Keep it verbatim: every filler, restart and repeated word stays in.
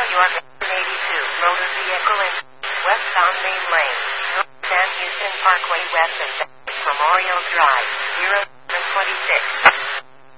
York eighty-two motor vehicle in west on Main Lane, North San Houston Parkway west of